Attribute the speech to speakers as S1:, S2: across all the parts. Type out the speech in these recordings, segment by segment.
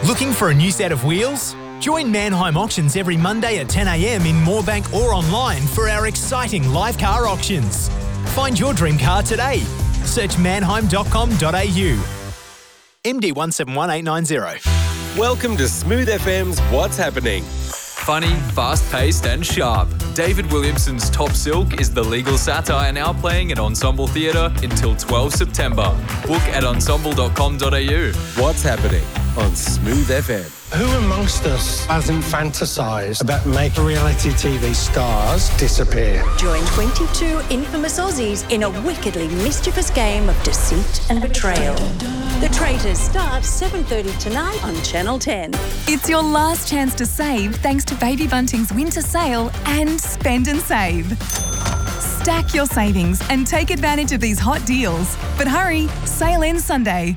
S1: Looking for a new set of wheels? Join Mannheim Auctions every Monday at 10 a.m. in Moorebank or online for our exciting live car auctions. Find your dream car today. Search mannheim.com.au. MD 171890.
S2: Welcome to Smooth FM's What's Happening.
S3: Funny, fast-paced and sharp. David Williamson's Top Silk is the legal satire now playing at Ensemble Theatre until 12 September. Book at ensemble.com.au.
S2: What's Happening on Smooth FM.
S4: Who amongst us hasn't fantasised about making reality TV stars disappear?
S5: Join 22 infamous Aussies in a wickedly mischievous game of deceit and betrayal. The Traitors starts 7:30 tonight on Channel 10.
S6: It's your last chance to save thanks to Baby Bunting's winter sale and Spend and Save. Stack your savings and take advantage of these hot deals. But hurry, sale ends Sunday.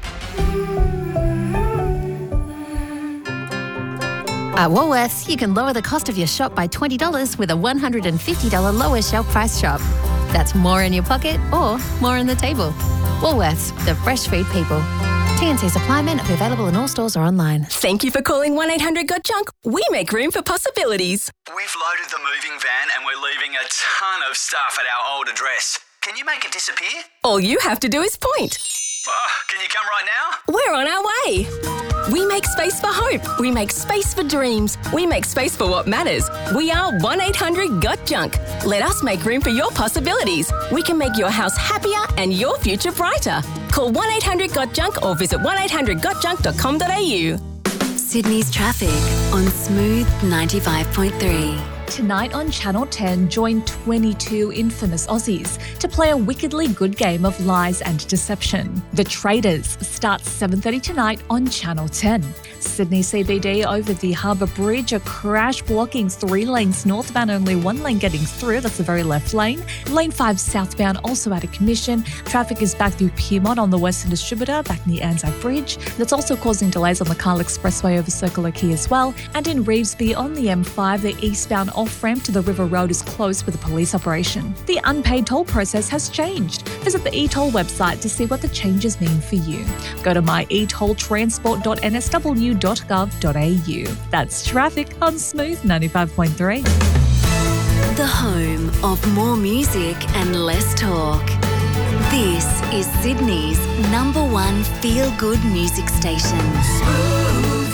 S7: At Woolworths, you can lower the cost of your shop by $20 with a $150 lower shelf price shop. That's more in your pocket or more on the table. Woolworths, the fresh food people. TNC supply may not be available in all stores or online.
S8: Thank you for calling 1-800-GOT-JUNK. We make room for possibilities.
S9: We've loaded the moving van and we're leaving a ton of stuff at our old address. Can you make it disappear?
S8: All you have to do is point.
S9: Can you come right now?
S8: We're on our way. We make space for hope. We make space for dreams. We make space for what matters. We are 1-800-GOT-JUNK. Let us make room for your possibilities. We can make your house happier and your future brighter. Call 1-800-GOT-JUNK or visit 1800gotjunk.com.au.
S10: Sydney's traffic on Smooth 95.3.
S11: Tonight on Channel 10, join 22 infamous Aussies to play a wickedly good game of lies and deception. The Traitors starts 7:30 tonight on Channel 10. Sydney CBD over the Harbour Bridge, a crash blocking 3 lanes northbound, only 1 lane getting through. That's the very left lane. Lane 5 southbound also out of commission. Traffic is back through Piedmont on the Western Distributor, back near Anzac Bridge. That's also causing delays on the Carl Expressway over Circular Quay as well. And in Revesby on the M5, the eastbound off-ramp to the River Road is closed with a police operation. The unpaid toll process has changed. Visit the eToll website to see what the changes mean for you. Go to myetolltransport.nsw.gov.au. That's traffic on Smooth 95.3.
S10: The home of more music and less talk. This is Sydney's #1 feel-good music station.
S12: Smooth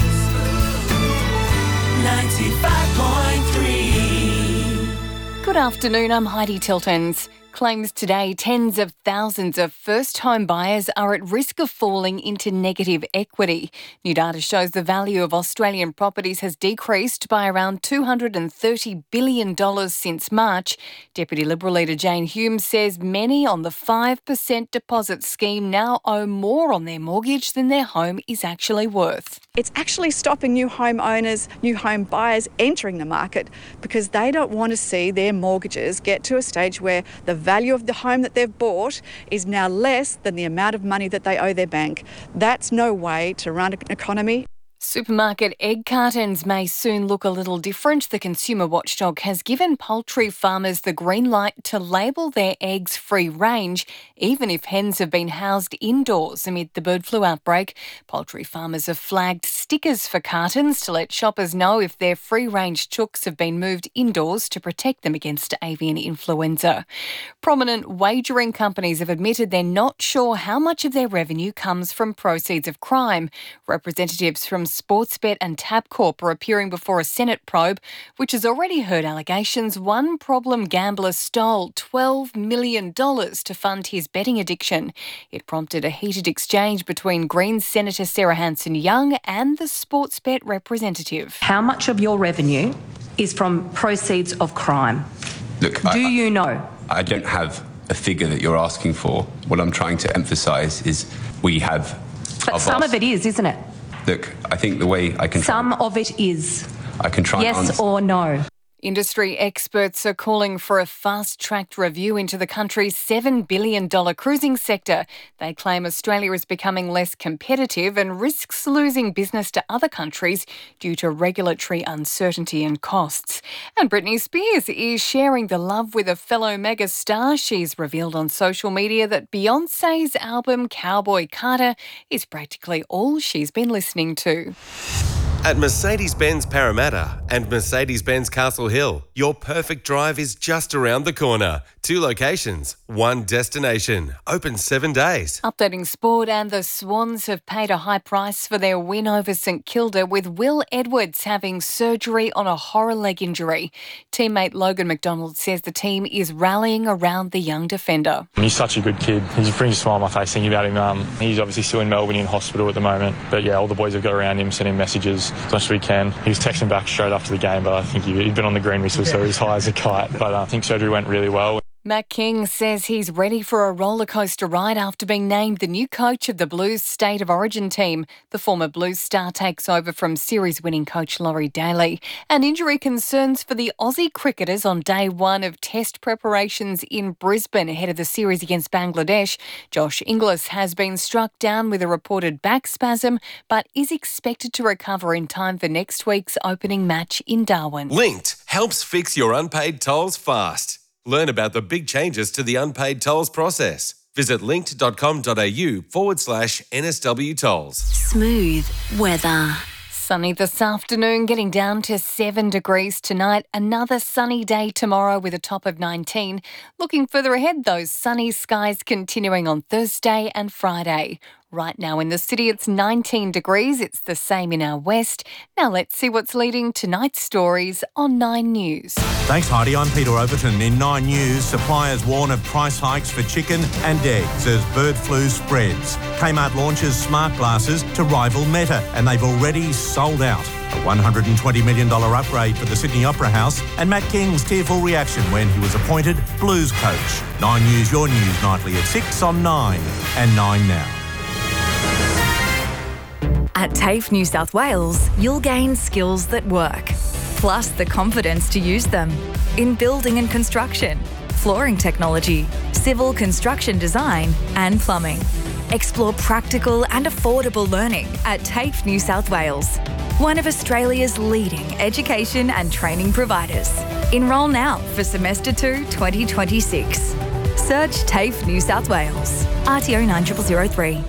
S12: 95.3.
S13: Good afternoon, I'm Heidi Tiltons. Claims today tens of thousands of first-home buyers are at risk of falling into negative equity. New data shows the value of Australian properties has decreased by around $230 billion since March. Deputy Liberal leader Jane Hume says many on the 5% deposit scheme now owe more on their mortgage than their home is actually worth.
S14: It's actually stopping new home owners, new home buyers entering the market because they don't want to see their mortgages get to a stage where the value of the home that they've bought is now less than the amount of money that they owe their bank. That's no way to run an economy.
S13: Supermarket egg cartons may soon look a little different. The consumer watchdog has given poultry farmers the green light to label their eggs free range, even if hens have been housed indoors amid the bird flu outbreak. Poultry farmers have flagged stickers for cartons to let shoppers know if their free-range chooks have been moved indoors to protect them against avian influenza. Prominent wagering companies have admitted they're not sure how much of their revenue comes from proceeds of crime. Representatives from Sportsbet and Tabcorp are appearing before a Senate probe, which has already heard allegations one problem gambler stole $12 million to fund his betting addiction. It prompted a heated exchange between Greens Senator Sarah Hanson-Young and the Sportsbet representative.
S15: How much of your revenue is from proceeds of crime?
S16: Look,
S15: you know?
S16: I don't have a figure that you're asking for. What I'm trying to emphasise is we have...
S15: But some of it is, isn't it?
S16: Look, I think the way I can...
S15: Some of it is.
S16: I can try and
S15: yes or no?
S13: Industry experts are calling for a fast-tracked review into the country's $7 billion cruising sector. They claim Australia is becoming less competitive and risks losing business to other countries due to regulatory uncertainty and costs. And Britney Spears is sharing the love with a fellow megastar. She's revealed on social media that Beyoncé's album Cowboy Carter is practically all she's been listening to.
S2: At Mercedes-Benz Parramatta and Mercedes-Benz Castle Hill, your perfect drive is just around the corner. 2 locations, 1 destination. Open 7 days.
S13: Updating sport, and the Swans have paid a high price for their win over St Kilda, with Will Edwards having surgery on a horror leg injury. Teammate Logan McDonald says the team is rallying around the young defender.
S17: He's such a good kid. He just brings a smile on my face thinking about him. He's obviously still in Melbourne in hospital at the moment. But yeah, all the boys have got around him, sent him messages as much as we can. He was texting back straight after the game, but I think he'd been on the green whistle, so he was high as a kite. But I think surgery went really well.
S13: Matt King says he's ready for a rollercoaster ride after being named the new coach of the Blues State of Origin team. The former Blues star takes over from series-winning coach Laurie Daly. And injury concerns for the Aussie cricketers on day 1 of test preparations in Brisbane ahead of the series against Bangladesh. Josh Inglis has been struck down with a reported back spasm, but is expected to recover in time for next week's opening match in Darwin.
S2: Linked helps fix your unpaid tolls fast. Learn about the big changes to the unpaid tolls process. Visit linked.com.au/NSW tolls.
S10: Smooth weather.
S13: Sunny this afternoon, getting down to 7 degrees tonight. Another sunny day tomorrow with a top of 19. Looking further ahead, those sunny skies continuing on Thursday and Friday. Right now in the city, it's 19 degrees. It's the same in our west. Now let's see what's leading tonight's stories on 9 News.
S18: Thanks, Heidi. I'm Peter Overton. In 9 News, suppliers warn of price hikes for chicken and eggs as bird flu spreads. Kmart launches smart glasses to rival Meta, and they've already sold out. A $120 million upgrade for the Sydney Opera House, and Matt King's tearful reaction when he was appointed Blues coach. 9 News, your news nightly at 6 on 9 and 9 now.
S19: At TAFE New South Wales, you'll gain skills that work, plus the confidence to use them in building and construction, flooring technology, civil construction design and plumbing. Explore practical and affordable learning at TAFE New South Wales, one of Australia's leading education and training providers. Enrol now for Semester 2 2026. Search TAFE New South Wales, RTO 9003.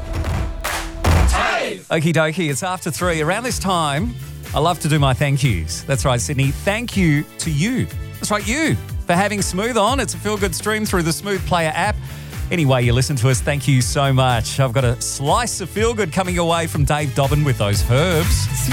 S20: Okie dokie, it's after 3. Around this time, I love to do my thank yous. That's right, Sydney. Thank you to you. That's right, you, for having Smooth on. It's a feel-good stream through the Smooth Player app. Any way you listen to us, thank you so much. I've got a slice of feel-good coming your way from Dave Dobbin with those herbs.